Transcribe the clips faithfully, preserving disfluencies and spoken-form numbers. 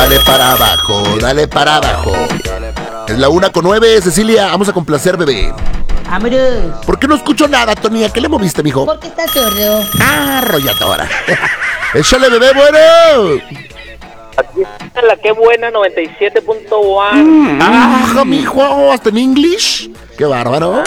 Dale para abajo, dale para abajo. Es la una con nueve, Cecilia. Vamos a complacer, bebé. Vámonos. ¿Por qué no escucho nada, Tony? ¿A qué le moviste, mijo? Porque estás sordo. Ah, rolladora. Échale, bebé, bueno. Aquí está la que buena noventa y siete punto uno. Ah, mijo, hasta en English. Qué bárbaro.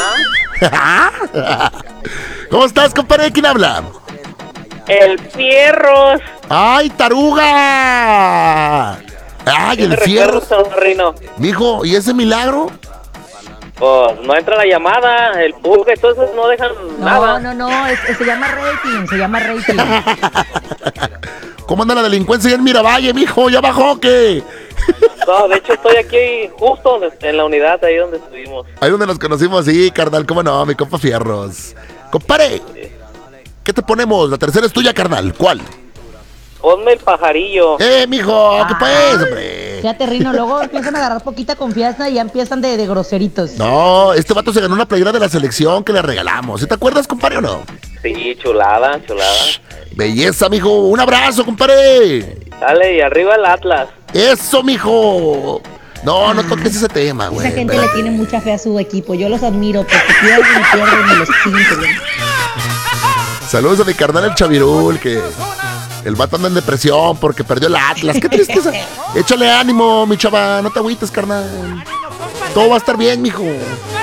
¿Cómo estás, compadre? ¿Quién habla? El Fierros. ¡Ay, taruga! ¡Ay, el Fierros! Mijo, ¿y ese milagro? Pues no entra la llamada, el bug, entonces no dejan No, nada. no, no, es- es- se llama rating, se llama rating. ¿Cómo anda la delincuencia ya en Miravalle, mijo? ¿Ya bajó o qué? No, de hecho estoy aquí justo donde- en la unidad, ahí donde estuvimos. Ahí donde nos conocimos, sí, carnal, ¿cómo no? Mi compa Fierros. Compare, ¿qué te ponemos? La tercera es tuya, carnal. ¿Cuál? Ponme el pajarillo. ¡Eh, mijo! ¿Qué pues, hombre? Fíjate, Rino, luego empiezan a agarrar poquita confianza y ya empiezan de, de groseritos. No, este vato se ganó una playera de la selección que le regalamos. ¿Sí te acuerdas, compadre, o no? Sí, chulada, chulada. Belleza, mijo. Un abrazo, compadre. Dale, y arriba el Atlas. Eso, mijo. No, no toques ese tema, güey. Esa gente le tiene mucha fe a su equipo. Yo los admiro porque pierden y pierden y los siguen perdiendo. Saludos a mi carnal el Chavirul, que el vato anda en depresión porque perdió el Atlas. Qué tristeza. Échale ánimo, mi chava. No te agüites, carnal. Todo va a estar bien, mijo.